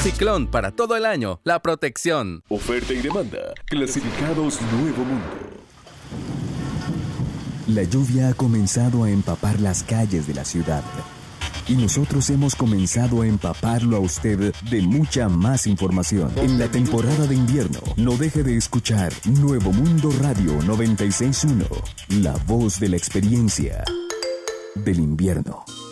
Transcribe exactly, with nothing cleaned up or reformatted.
Ciclón para todo el año, la protección. Oferta y demanda. Clasificados Nuevo Mundo. La lluvia ha comenzado a empapar las calles de la ciudad. Y nosotros hemos comenzado a empaparlo a usted de mucha más información. En la temporada de invierno, no deje de escuchar Nuevo Mundo Radio noventa y seis punto uno. La voz de la experiencia del invierno.